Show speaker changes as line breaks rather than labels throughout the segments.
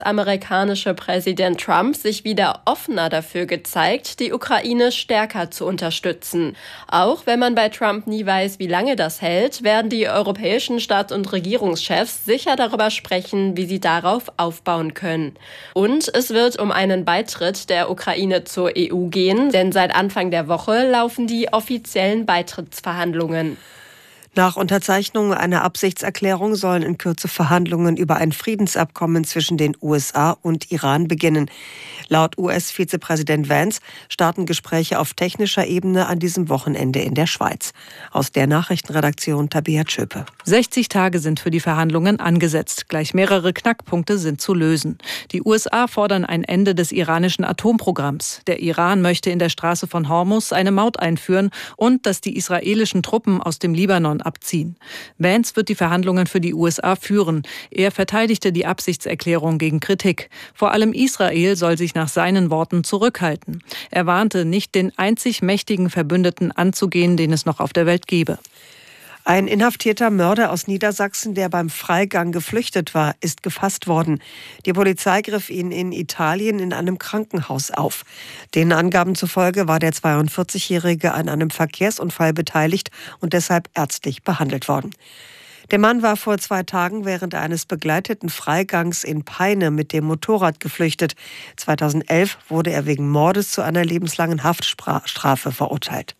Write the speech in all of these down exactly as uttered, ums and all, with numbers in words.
amerikanische Präsident Trump sich wieder offener dafür gezeigt, die Ukraine stärker zu unterstützen. Auch wenn man bei Trump nie weiß, wie lange das hält, werden die europäischen Staats- und Regierungschefs sicher darüber sprechen, wie sie darauf aufbauen können. Und es wird um einen Beitritt der Ukraine zur E U gehen, denn seit Anfang der Woche laufen die offiziellen Beitrittsverhandlungen.
Nach Unterzeichnung einer Absichtserklärung sollen in Kürze Verhandlungen über ein Friedensabkommen zwischen den U S A und Iran beginnen. Laut U S-Vizepräsident Vance starten Gespräche auf technischer Ebene an diesem Wochenende in der Schweiz. Aus der Nachrichtenredaktion Tabea Tschöpe.
sechzig Tage sind für die Verhandlungen angesetzt. Gleich mehrere Knackpunkte sind zu lösen. Die U S A fordern ein Ende des iranischen Atomprogramms. Der Iran möchte in der Straße von Hormuz eine Maut einführen und dass die israelischen Truppen aus dem Libanon abziehen. Vance wird die Verhandlungen für die U S A führen. Er verteidigte die Absichtserklärung gegen Kritik. Vor allem Israel soll sich nach seinen Worten zurückhalten. Er warnte, nicht den einzig mächtigen Verbündeten anzugehen, den es noch auf der Welt gebe.
Ein inhaftierter Mörder aus Niedersachsen, der beim Freigang geflüchtet war, ist gefasst worden. Die Polizei griff ihn in Italien in einem Krankenhaus auf. Den Angaben zufolge war der zweiundvierzigjährige an einem Verkehrsunfall beteiligt und deshalb ärztlich behandelt worden. Der Mann war vor zwei Tagen während eines begleiteten Freigangs in Peine mit dem Motorrad geflüchtet. zweitausendelf wurde er wegen Mordes zu einer lebenslangen Haftstrafe verurteilt.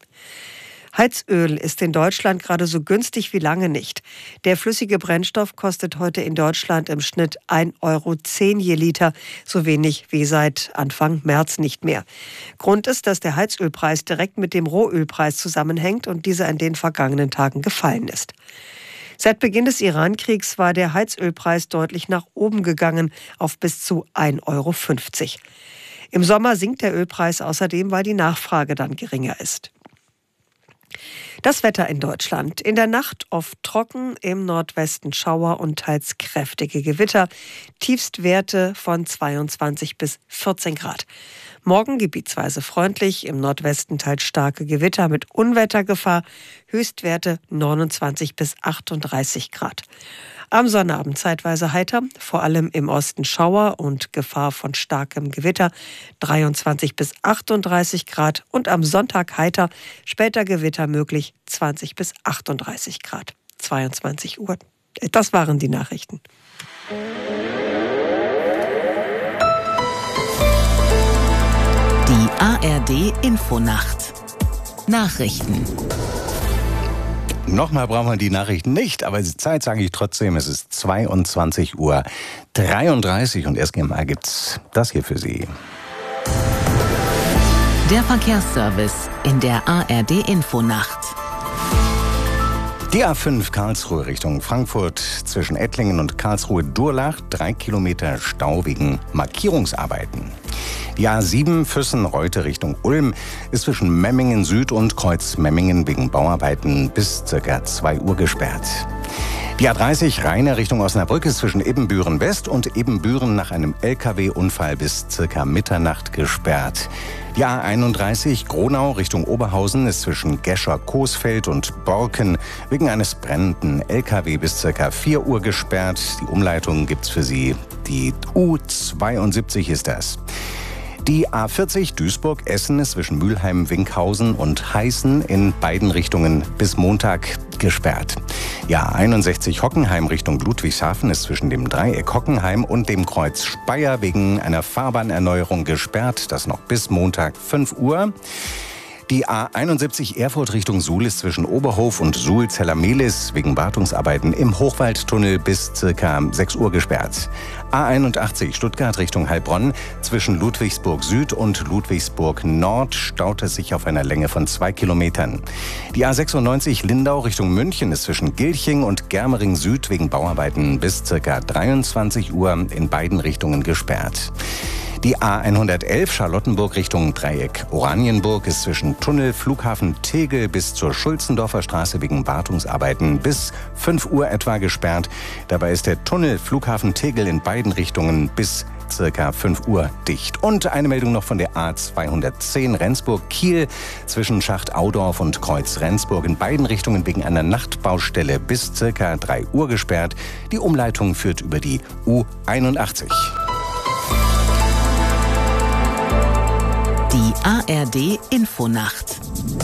Heizöl ist in Deutschland gerade so günstig wie lange nicht. Der flüssige Brennstoff kostet heute in Deutschland im Schnitt ein Euro zehn je Liter, so wenig wie seit Anfang März nicht mehr. Grund ist, dass der Heizölpreis direkt mit dem Rohölpreis zusammenhängt und dieser in den vergangenen Tagen gefallen ist. Seit Beginn des Iran-Kriegs war der Heizölpreis deutlich nach oben gegangen, auf bis zu ein Euro fünfzig. Im Sommer sinkt der Ölpreis außerdem, weil die Nachfrage dann geringer ist. Das Wetter in Deutschland. In der Nacht oft trocken, im Nordwesten Schauer und teils kräftige Gewitter. Tiefstwerte von zweiundzwanzig bis vierzehn Grad. Morgen gebietsweise freundlich, im Nordwesten teils starke Gewitter mit Unwettergefahr. Höchstwerte neunundzwanzig bis achtunddreißig Grad. Am Sonnabend zeitweise heiter, vor allem im Osten Schauer und Gefahr von starkem Gewitter, dreiundzwanzig bis achtunddreißig Grad und am Sonntag heiter, später Gewitter möglich, zwanzig bis achtunddreißig Grad. zweiundzwanzig Uhr. Das waren die Nachrichten.
Die A R D-Infonacht. Nachrichten.
Nochmal brauchen wir die Nachrichten nicht, aber die Zeit sage ich trotzdem, es ist zweiundzwanzig Uhr dreiunddreißig und erst einmal gibt's das hier für Sie.
Der Verkehrsservice in der A R D-Infonacht.
Die A fünf Karlsruhe Richtung Frankfurt zwischen Ettlingen und Karlsruhe-Durlach, drei Kilometer Stau wegen Markierungsarbeiten. Die A sieben Füssen-Reute Richtung Ulm ist zwischen Memmingen Süd und Kreuz Memmingen wegen Bauarbeiten bis ca. zwei Uhr gesperrt. Die A dreißig Rheine Richtung Osnabrück ist zwischen Ebenbüren West und Ebenbüren nach einem L K W-Unfall bis ca. Mitternacht gesperrt. Die A einunddreißig Gronau Richtung Oberhausen ist zwischen Gescher-Coesfeld und Borken wegen eines brennenden L K W bis ca. vier Uhr gesperrt. Die Umleitung gibt's für Sie. Die U zweiundsiebzig ist das. Die A vierzig Duisburg-Essen ist zwischen Mülheim-Winkhausen und Heißen in beiden Richtungen bis Montag gesperrt. Die A einundsechzig Hockenheim Richtung Ludwigshafen ist zwischen dem Dreieck Hockenheim und dem Kreuz Speyer wegen einer Fahrbahnerneuerung gesperrt. Das noch bis Montag fünf Uhr. Die A einundsiebzig Erfurt Richtung Suhl ist zwischen Oberhof und Suhl-Zellermehlis wegen Wartungsarbeiten im Hochwaldtunnel bis ca. sechs Uhr gesperrt. A einundachtzig Stuttgart Richtung Heilbronn zwischen Ludwigsburg Süd und Ludwigsburg Nord staut es sich auf einer Länge von zwei Kilometern. Die A sechsundneunzig Lindau Richtung München ist zwischen Gilching und Germering Süd wegen Bauarbeiten bis ca. dreiundzwanzig Uhr in beiden Richtungen gesperrt. Die A hundertelf Charlottenburg Richtung Dreieck Oranienburg ist zwischen Tunnel Flughafen Tegel bis zur Schulzendorfer Straße wegen Wartungsarbeiten bis fünf Uhr etwa gesperrt. Dabei ist der Tunnel Flughafen Tegel in beiden Richtungen bis circa fünf Uhr dicht. Und eine Meldung noch von der A zweihundertzehn Rendsburg-Kiel zwischen Schacht Audorf und Kreuz Rendsburg in beiden Richtungen wegen einer Nachtbaustelle bis circa drei Uhr gesperrt. Die Umleitung führt über die U einundachtzig.
Die A R D Infonacht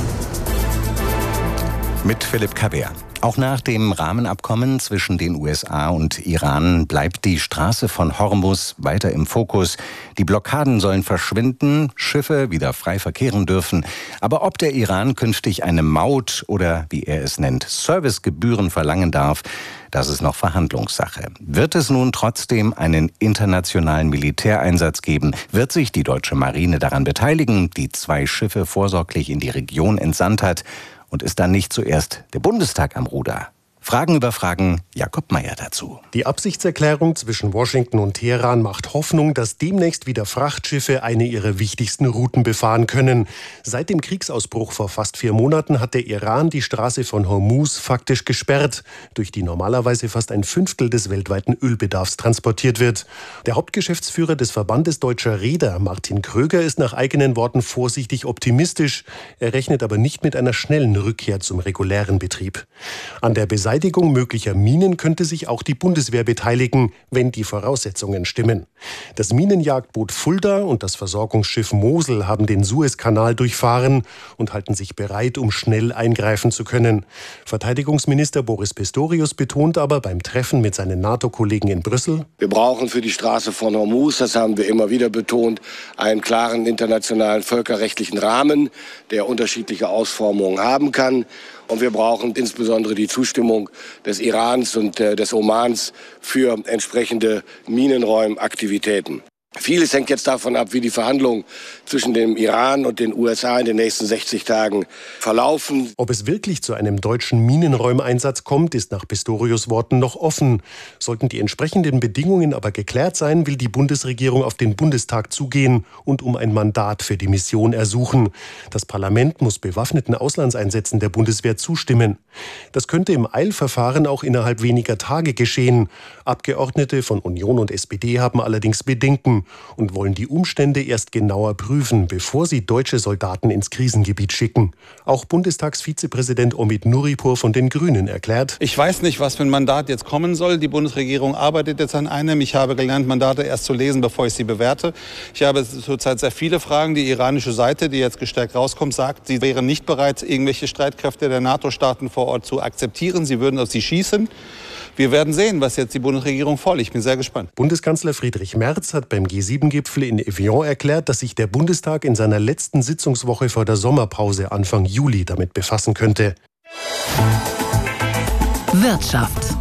mit Philipp Kabär. Auch nach dem Rahmenabkommen zwischen den U S A und Iran bleibt die Straße von Hormuz weiter im Fokus. Die Blockaden sollen verschwinden, Schiffe wieder frei verkehren dürfen. Aber ob der Iran künftig eine Maut oder, wie er es nennt, Servicegebühren verlangen darf, das ist noch Verhandlungssache. Wird es nun trotzdem einen internationalen Militäreinsatz geben? Wird sich die deutsche Marine daran beteiligen, die zwei Schiffe vorsorglich in die Region entsandt hat? Und ist dann nicht zuerst der Bundestag am Ruder? Fragen über Fragen, Jakob Mayer dazu.
Die Absichtserklärung zwischen Washington und Teheran macht Hoffnung, dass demnächst wieder Frachtschiffe eine ihrer wichtigsten Routen befahren können. Seit dem Kriegsausbruch vor fast vier Monaten hat der Iran die Straße von Hormuz faktisch gesperrt, durch die normalerweise fast ein Fünftel des weltweiten Ölbedarfs transportiert wird. Der Hauptgeschäftsführer des Verbandes Deutscher Reeder, Martin Kröger, ist nach eigenen Worten vorsichtig optimistisch. Er rechnet aber nicht mit einer schnellen Rückkehr zum regulären Betrieb. An der Beseitigung Beseitigung möglicher Minen könnte sich auch die Bundeswehr beteiligen, wenn die Voraussetzungen stimmen. Das Minenjagdboot Fulda und das Versorgungsschiff Mosel haben den Suezkanal durchfahren und halten sich bereit, um schnell eingreifen zu können. Verteidigungsminister Boris Pistorius betont aber beim Treffen mit seinen NATO-Kollegen in Brüssel:
Wir brauchen für die Straße von Hormuz, das haben wir immer wieder betont, einen klaren internationalen völkerrechtlichen Rahmen, der unterschiedliche Ausformungen haben kann. Und wir brauchen insbesondere die Zustimmung des Irans und äh, des Omans für entsprechende Minenräumaktivitäten. Vieles hängt jetzt davon ab, wie die Verhandlungen zwischen dem Iran und den U S A in den nächsten sechzig Tagen verlaufen.
Ob es wirklich zu einem deutschen Minenräumeinsatz kommt, ist nach Pistorius Worten noch offen. Sollten die entsprechenden Bedingungen aber geklärt sein, will die Bundesregierung auf den Bundestag zugehen und um ein Mandat für die Mission ersuchen. Das Parlament muss bewaffneten Auslandseinsätzen der Bundeswehr zustimmen. Das könnte im Eilverfahren auch innerhalb weniger Tage geschehen. Abgeordnete von Union und S P D haben allerdings Bedenken und wollen die Umstände erst genauer prüfen, bevor sie deutsche Soldaten ins Krisengebiet schicken. Auch Bundestagsvizepräsident Omid Nuripur von den Grünen erklärt:
Ich weiß nicht, was für ein Mandat jetzt kommen soll. Die Bundesregierung arbeitet jetzt an einem. Ich habe gelernt, Mandate erst zu lesen, bevor ich sie bewerte. Ich habe zurzeit sehr viele Fragen. Die iranische Seite, die jetzt gestärkt rauskommt, sagt, sie wären nicht bereit, irgendwelche Streitkräfte der NATO-Staaten vor Ort zu akzeptieren. Sie würden auf sie schießen. Wir werden sehen, was jetzt die Bundesregierung vorlegt. Ich bin sehr gespannt.
Bundeskanzler Friedrich Merz hat beim G sieben Gipfel in Evian erklärt, dass sich der Bundestag in seiner letzten Sitzungswoche vor der Sommerpause Anfang Juli damit befassen könnte.
Wirtschaft.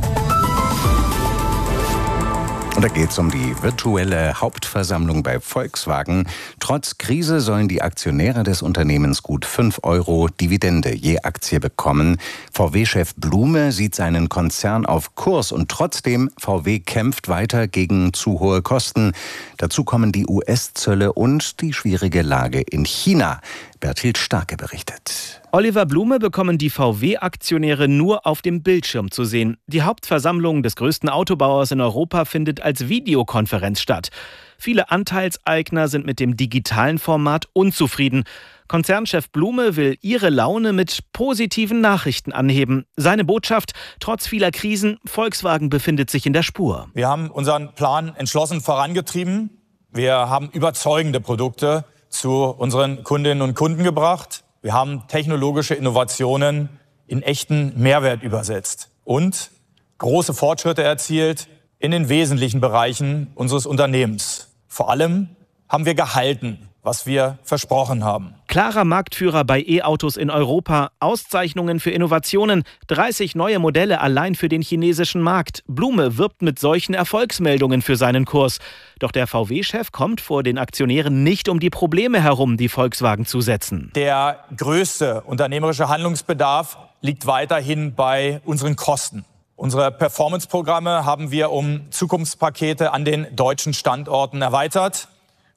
Und da geht es um die virtuelle Hauptversammlung bei Volkswagen. Trotz Krise sollen die Aktionäre des Unternehmens gut fünf Euro Dividende je Aktie bekommen. V W-Chef Blume sieht seinen Konzern auf Kurs und trotzdem, V W kämpft weiter gegen zu hohe Kosten. Dazu kommen die U S-Zölle und die schwierige Lage in China. Berthild Starke berichtet.
Oliver Blume bekommen die V W-Aktionäre nur auf dem Bildschirm zu sehen. Die Hauptversammlung des größten Autobauers in Europa findet als Videokonferenz statt. Viele Anteilseigner sind mit dem digitalen Format unzufrieden. Konzernchef Blume will ihre Laune mit positiven Nachrichten anheben. Seine Botschaft: Trotz vieler Krisen, Volkswagen befindet sich in der Spur.
Wir haben unseren Plan entschlossen vorangetrieben. Wir haben überzeugende Produkte zu unseren Kundinnen und Kunden gebracht. Wir haben technologische Innovationen in echten Mehrwert übersetzt und große Fortschritte erzielt in den wesentlichen Bereichen unseres Unternehmens. Vor allem haben wir gehalten, was wir versprochen haben.
Klarer Marktführer bei E-Autos in Europa, Auszeichnungen für Innovationen, dreißig neue Modelle allein für den chinesischen Markt. Blume wirbt mit solchen Erfolgsmeldungen für seinen Kurs. Doch der V W-Chef kommt vor den Aktionären nicht um die Probleme herum, die Volkswagen zu setzen.
Der größte unternehmerische Handlungsbedarf liegt weiterhin bei unseren Kosten. Unsere Performance-Programme haben wir um Zukunftspakete an den deutschen Standorten erweitert.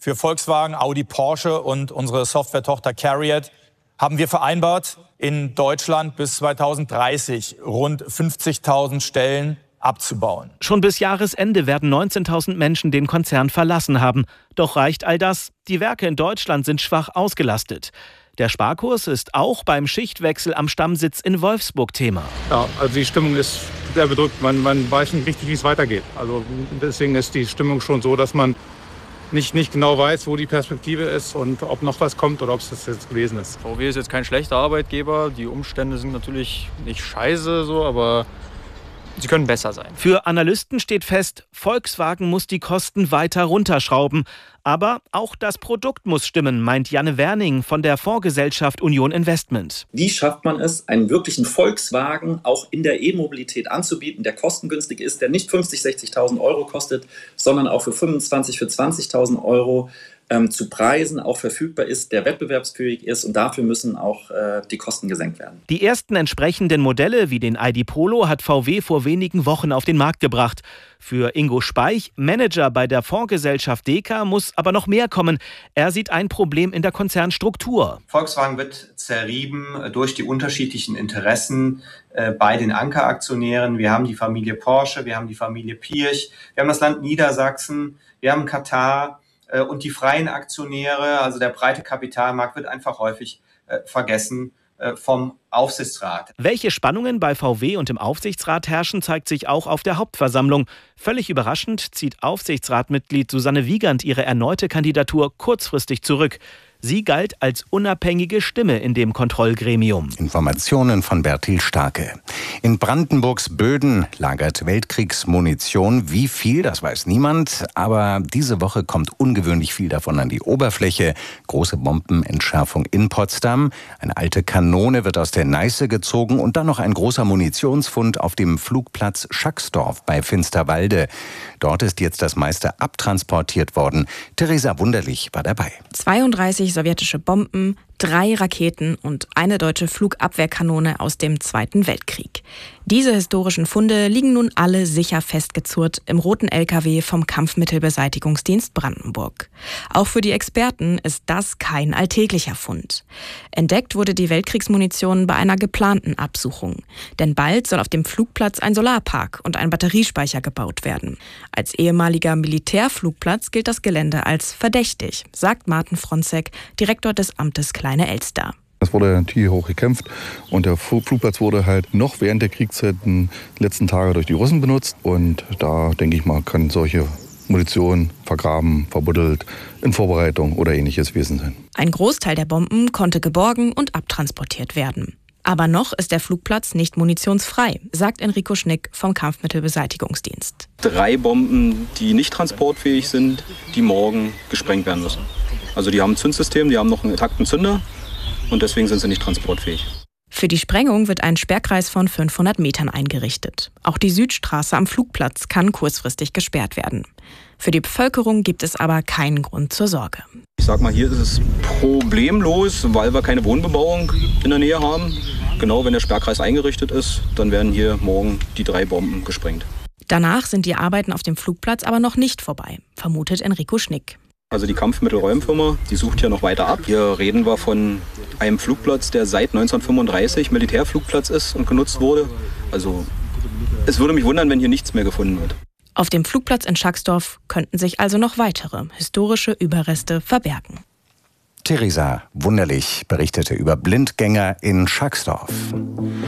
für Volkswagen, Audi, Porsche und unsere Softwaretochter CARIAD haben wir vereinbart, in Deutschland bis zweitausenddreißig rund fünfzigtausend Stellen abzubauen.
Schon bis Jahresende werden neunzehntausend Menschen den Konzern verlassen haben. Doch reicht all das? Die Werke in Deutschland sind schwach ausgelastet. Der Sparkurs ist auch beim Schichtwechsel am Stammsitz in Wolfsburg Thema.
Ja, also die Stimmung ist sehr bedrückt. Man, man weiß nicht richtig, wie es weitergeht. Also deswegen ist die Stimmung schon so, dass man nicht, nicht genau weiß, wo die Perspektive ist und ob noch was kommt oder ob es das jetzt gewesen ist.
V W ist jetzt kein schlechter Arbeitgeber. Die Umstände sind natürlich nicht scheiße, so, aber sie können besser sein.
Für Analysten steht fest, Volkswagen muss die Kosten weiter runterschrauben. Aber auch das Produkt muss stimmen, meint Janne Werning von der Fondsgesellschaft Union Investment.
Wie schafft man es, einen wirklichen Volkswagen auch in der E-Mobilität anzubieten, der kostengünstig ist, der nicht fünfzig, sechzigtausend Euro kostet, sondern auch für fünfundzwanzig, für zwanzigtausend Euro ähm, zu Preisen auch verfügbar ist, der wettbewerbsfähig ist, und dafür müssen auch äh, die Kosten gesenkt werden.
Die ersten entsprechenden Modelle wie den I D Polo hat V W vor wenigen Wochen auf den Markt gebracht. Für Ingo Speich, Manager bei der Fondsgesellschaft Deka, muss aber noch mehr kommen. Er sieht ein Problem in der Konzernstruktur.
Volkswagen wird zerrieben durch die unterschiedlichen Interessen äh, bei den Ankeraktionären. Wir haben die Familie Porsche, wir haben die Familie Pirch, wir haben das Land Niedersachsen, wir haben Katar äh, und die freien Aktionäre. Also der breite Kapitalmarkt wird einfach häufig äh, vergessen vom Aufsichtsrat.
Welche Spannungen bei V W und im Aufsichtsrat herrschen, zeigt sich auch auf der Hauptversammlung. Völlig überraschend zieht Aufsichtsratmitglied Susanne Wiegand ihre erneute Kandidatur kurzfristig zurück. Sie galt als unabhängige Stimme in dem Kontrollgremium.
Informationen von Bertil Starke. In Brandenburgs Böden lagert Weltkriegsmunition. Wie viel, das weiß niemand. Aber diese Woche kommt ungewöhnlich viel davon an die Oberfläche. Große Bombenentschärfung in Potsdam. Eine alte Kanone wird aus der Neiße gezogen. Und dann noch ein großer Munitionsfund auf dem Flugplatz Schacksdorf bei Finsterwalde. Dort ist jetzt das meiste abtransportiert worden. Theresa Wunderlich war dabei.
zweiunddreißig sowjetische Bomben, drei Raketen und eine deutsche Flugabwehrkanone aus dem Zweiten Weltkrieg. Diese historischen Funde liegen nun alle sicher festgezurrt im roten L K W vom Kampfmittelbeseitigungsdienst Brandenburg. Auch für die Experten ist das kein alltäglicher Fund. Entdeckt wurde die Weltkriegsmunition bei einer geplanten Absuchung. Denn bald soll auf dem Flugplatz ein Solarpark und ein Batteriespeicher gebaut werden. Als ehemaliger Militärflugplatz gilt das Gelände als verdächtig, sagt Martin Fronzek, Direktor des Amtes Kleine Elster.
Es wurde natürlich hoch gekämpft und der Flugplatz wurde halt noch während der Kriegszeiten letzten Tage durch die Russen benutzt. Und da, denke ich mal, kann solche Munition vergraben, verbuddelt, in Vorbereitung oder ähnliches gewesen sein.
Ein Großteil der Bomben konnte geborgen und abtransportiert werden. Aber noch ist der Flugplatz nicht munitionsfrei, sagt Enrico Schnick vom Kampfmittelbeseitigungsdienst.
Drei Bomben, die nicht transportfähig sind, die morgen gesprengt werden müssen. Also die haben ein Zündsystem, die haben noch einen intakten Zünder und deswegen sind sie nicht transportfähig.
Für die Sprengung wird ein Sperrkreis von fünfhundert Metern eingerichtet. Auch die Südstraße am Flugplatz kann kurzfristig gesperrt werden. Für die Bevölkerung gibt es aber keinen Grund zur Sorge.
Ich sag mal, hier ist es problemlos, weil wir keine Wohnbebauung in der Nähe haben. Genau, wenn der Sperrkreis eingerichtet ist, dann werden hier morgen die drei Bomben gesprengt.
Danach sind die Arbeiten auf dem Flugplatz aber noch nicht vorbei, vermutet Enrico Schnick.
Also die Kampfmittelräumfirma, die sucht hier noch weiter ab. Hier reden wir von einem Flugplatz, der seit neunzehnhundertfünfunddreißig Militärflugplatz ist und genutzt wurde. Also es würde mich wundern, wenn hier nichts mehr gefunden wird.
Auf dem Flugplatz in Schacksdorf könnten sich also noch weitere historische Überreste verbergen.
Theresa Wunderlich berichtete über Blindgänger in Schacksdorf.